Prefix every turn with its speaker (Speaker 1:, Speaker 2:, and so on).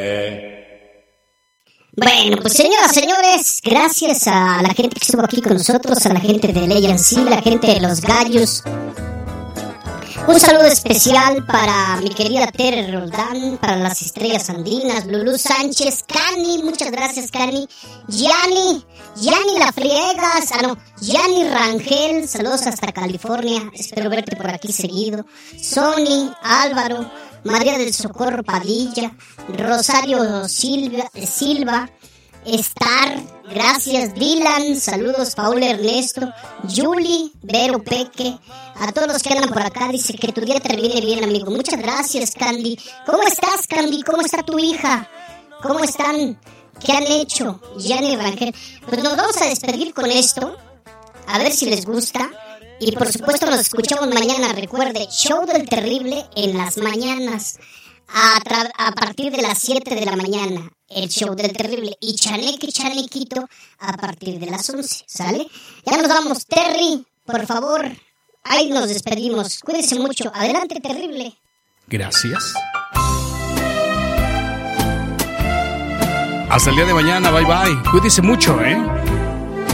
Speaker 1: Bueno, pues señoras, señores, gracias a la gente que estuvo aquí con nosotros, a la gente de Ley sí, la gente de Los Gallos. Un saludo especial para mi querida Tere Roldán, para las estrellas andinas, Lulú Sánchez, Cani, muchas gracias Cani, Yanni La Friegas, Yanni Rangel, saludos hasta California, espero verte por aquí seguido, Sony, Álvaro, María del Socorro Padilla, Rosario Silva, Star, gracias Dylan, saludos Paul Ernesto, Julie, Vero Peque, a todos los que andan por acá, dice que tu día termine bien, amigo. Muchas gracias, Candy. ¿Cómo estás, Candy? ¿Cómo está tu hija? ¿Cómo están? ¿Qué han hecho? Yanni Rangel. Pues nos vamos a despedir con esto, a ver si les gusta. Y por supuesto nos escuchamos mañana. Recuerde, Show del Terrible en las mañanas, a partir de las 7 de la mañana. El Show del Terrible y Chanequito a partir de las 11, ¿sale? Ya nos vamos, Terry, por favor, ahí nos despedimos, cuídense mucho, adelante Terrible.
Speaker 2: Gracias. Hasta el día de mañana, bye bye, cuídense mucho,